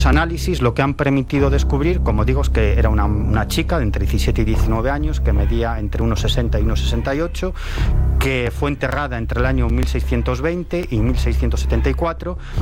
análisis lo que han permitido descubrir, como digo, es que era una chica de entre 17 y 19 años que medía entre 1,60 y 1,68, que fue enterrada entre el año 1620 y 1674